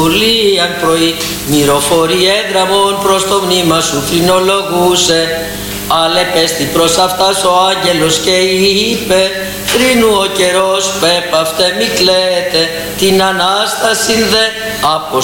Λίαν πρωί μυροφορεί έδραμον προς το μνήμα σου θρηνολογούσε. Αλλά πέστη προς αυτάς ο άγγελος και είπε: θρήνου ο καιρός, πέπαυτε μη κλαίτε, την Ανάσταση δε